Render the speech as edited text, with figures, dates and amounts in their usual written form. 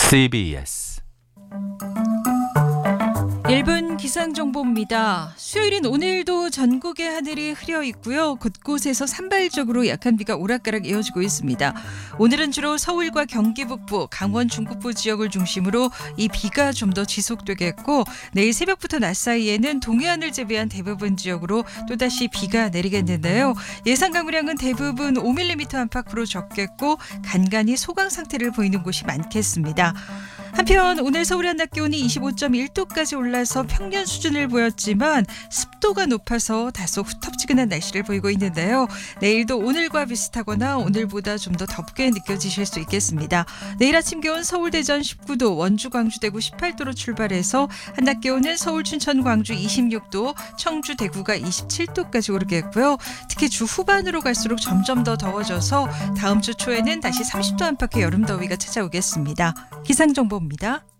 CBS 1분 기상정보입니다. 수요일인 오늘도 전국의 하늘이 흐려 있고요. 곳곳에서 산발적으로 약한 비가 오락가락 이어지고 있습니다. 오늘은 주로 서울과 경기 북부, 강원 중북부 지역을 중심으로 이 비가 좀 더 지속되겠고 내일 새벽부터 낮 사이에는 동해안을 제외한 대부분 지역으로 또다시 비가 내리겠는데요. 예상 강우량은 대부분 5mm 안팎으로 적겠고 간간히 소강 상태를 보이는 곳이 많겠습니다. 한편 오늘 서울의 한낮 기온이 25.1도까지 올라서 평년 수준을 보였지만 습도가 높아서 다소 후텁지근한 날씨를 보이고 있는데요. 내일도 오늘과 비슷하거나 오늘보다 좀 더 덥게 느껴지실 수 있겠습니다. 내일 아침 기온 서울 대전 19도, 원주 광주 대구 18도로 출발해서 한낮 기온은 서울 춘천 광주 26도, 청주 대구가 27도까지 오르겠고요. 특히 주 후반으로 갈수록 점점 더 더워져서 다음 주 초에는 다시 30도 안팎의 여름 더위가 찾아오겠습니다. 기상정보입니다.